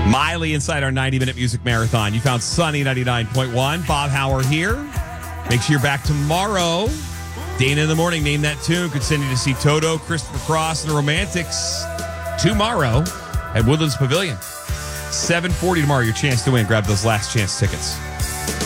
Miley inside our 90-minute music marathon. You found Sunny 99.1. Bob Howard here. Make sure you're back tomorrow. Dana in the morning, name that tune. Continue to see Toto, Christopher Cross, and the Romantics tomorrow at Woodlands Pavilion. 7:40 tomorrow, your chance to win. Grab those last chance tickets.